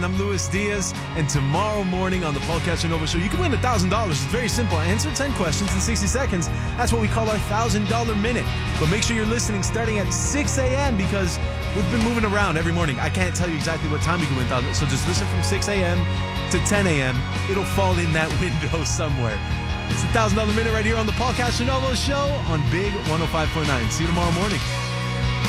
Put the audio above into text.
I'm Luis Diaz, and tomorrow morning on the Paul Casanova Show, you can win $1,000. It's very simple. Answer 10 questions in 60 seconds. That's what we call our $1,000 minute. But make sure you're listening starting at 6 a.m. because we've been moving around every morning. I can't tell you exactly what time you can win $1,000. So just listen from 6 a.m. to 10 a.m. It'll fall in that window somewhere. It's the $1,000 minute right here on the Paul Casanova Show on Big 105.9. See you tomorrow morning.